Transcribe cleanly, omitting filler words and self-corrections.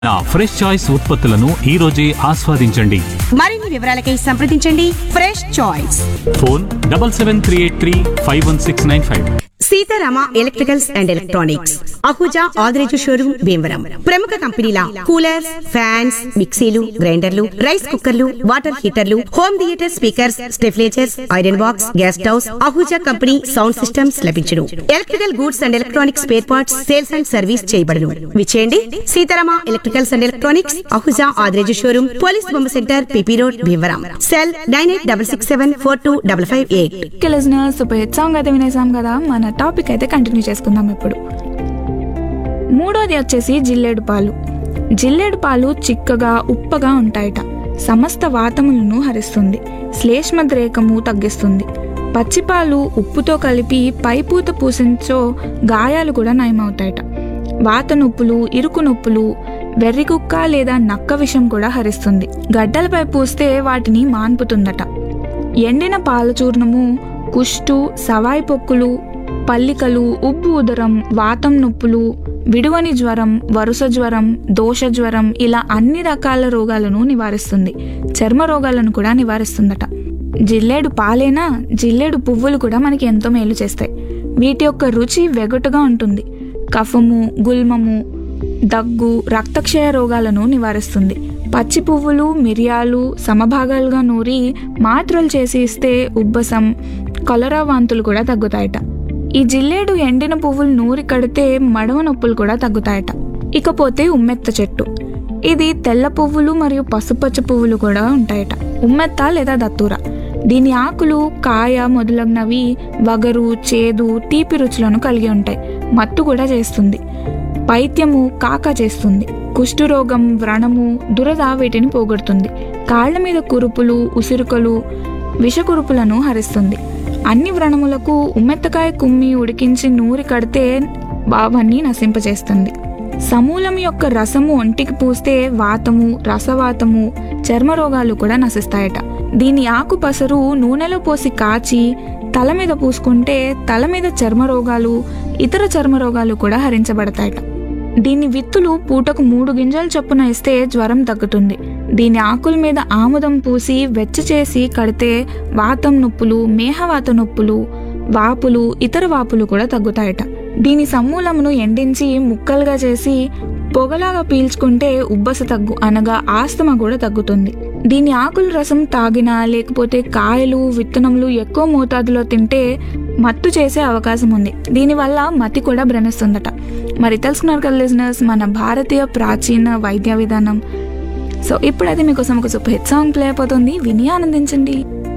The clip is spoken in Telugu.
ఫ్రెష్ చాయిస్ ఉత్పత్తులను ఈ రోజే ఆస్వాదించండి. మరిన్ని వివరాలకై సంప్రదించండి fresh choice. Phone 7738351695. Sitarama electricals and electronics, Ahuja Adireju showroom, Bhimavaram. ప్రముఖ కంపెనీల కూలర్స్, ఫ్యాన్స్, మిక్సీలు, గ్రైండర్లు, రైస్ కుక్కర్లు, water హీటర్లు, home theatre speakers, స్టెఫ్లేజర్స్, iron box, gas stoves, Ahuja company sound systems లభించును. Electrical goods and electronics spare parts sales and service చేయబడును. విచేయండి Sitarama electricals and electronics, Ahuja Adireju showroom, police బొమ్మ centre, PP road, Bhimavaram. Cell 9866742558. Listeners, super hit song అయితే వినేసాం కదా. మన టాపిక్ అయితే కంటిన్యూ చేసుకుందాం. ఇప్పుడు మూడోది వచ్చేసి జిల్లేడు పాలు. జిల్లేడు పాలు చిక్కగా ఉప్పగా ఉంటాయట. సమస్త వాతములను హరిస్తుంది. శ్లేష్మద్రేకము తగ్గిస్తుంది. పచ్చిపాలు ఉప్పుతో కలిపి పైపూత పూసించో గాయాలు కూడా నయమవుతాయట. వాత నొప్పులు, ఇరుకు నొప్పులు, వెర్రికుక్క లేదా నక్క విషం కూడా హరిస్తుంది. గడ్డలపై పూస్తే వాటిని మాన్పుతుందట. ఎండిన పాల చూర్ణము కుష్టు, సవాయి పొక్కులు, పల్లికలు, ఉబ్బు ఉదరం, వాతం నొప్పులు, విడువని జ్వరం, వరుస జ్వరం, దోష జ్వరం ఇలా అన్ని రకాల రోగాలను నివారిస్తుంది. చర్మ రోగాలను కూడా నివారిస్తుందట. జిల్లేడు పాలేనా, జిల్లేడు పువ్వులు కూడా మనకి ఎంతో మేలు చేస్తాయి. వీటి యొక్క రుచి వెగటుగా ఉంటుంది. కఫము, గుల్మము, దగ్గు, రక్తక్షయ రోగాలను నివారిస్తుంది. పచ్చి పువ్వులు, మిరియాలు సమభాగాలుగా నూరి మాత్రలు చేసి ఇస్తే ఉబ్బసం, కలరా వాంతులు కూడా తగ్గుతాయట. ఈ జిల్లేడు ఎండిన పువ్వులు నూరి కడితే మడమ నొప్పులు కూడా తగ్గుతాయట. ఇకపోతే ఉమ్మెత్త చెట్టు. ఇది తెల్ల పువ్వులు మరియు పసుపచ్చ పువ్వులు కూడా ఉంటాయట. ఉమ్మెత్త లేదా దత్తూర. దీని ఆకులు, కాయ మొదలగునవి వగరు, చేదు, తీపి రుచులను కలిగి ఉంటాయి. మత్తు కూడా చేస్తుంది. పైత్యము, కాక చేస్తుంది. కుష్ఠరోగం, వ్రణము, దురద వీటిని పోగొడుతుంది. కాళ్ల మీద కురుపులు, ఉసిరుకలు, విషకురుపులను హరిస్తుంది. అన్ని వ్రణములకు ఉమ్మెత్తకాయ కుమ్మి ఉడికించి నూరి కడితే అవన్నీ నశింపజేస్తుంది. సమూలం యొక్క రసము ఒంటికి పూస్తే వాతము, రసవాతము, చర్మ రోగాలు కూడా నశిస్తాయట. దీని ఆకు పసరు నూనెలో పోసి కాచి తల మీద పూసుకుంటే తల మీద చర్మ రోగాలు, ఇతర చర్మ రోగాలు కూడా హరించబడతాయట. దీని విత్తులు పూటకు 3 గింజలు చొప్పున ఇస్తే జ్వరం తగ్గుతుంది. దీని ఆకుల మీద ఆముదం పూసి వెచ్చ చేసి కడితే వాతం నొప్పులు, మేహవాత నొప్పులు, వాపులు, ఇతర వాపులు కూడా తగ్గుతాయట. దీని సమూలమును ఎండించి ముక్కలుగా చేసి పొగలాగా పీల్చుకుంటే ఉబ్బస తగ్గు అనగా ఆస్తమా కూడా తగ్గుతుంది. దీని ఆకుల రసం తాగినా లేకపోతే కాయలు, విత్తనములు ఎక్కువ మోతాదులో తింటే మత్తు చేసే అవకాశం ఉంది. దీనివల్ల మతి కూడా భ్రమిస్తుందట. మరి తెలుసుకున్నారు కదా లిజనర్స్, మన భారతీయ ప్రాచీన వైద్య విధానం. సో ఇప్పుడైతే మీకోసం ఒక సూపర్ హిట్ సాంగ్ ప్లే అయిపోతుంది, విని ఆనందించండి.